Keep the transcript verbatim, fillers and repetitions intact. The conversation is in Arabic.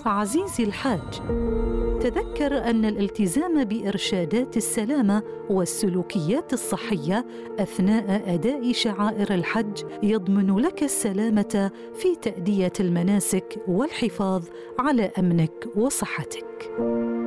عزيزي الحاج، تذكر أن الالتزام بإرشادات السلامة والسلوكيات الصحية أثناء أداء شعائر الحج يضمن لك السلامة في تأدية المناسك والحفاظ على أمنك وصحتك.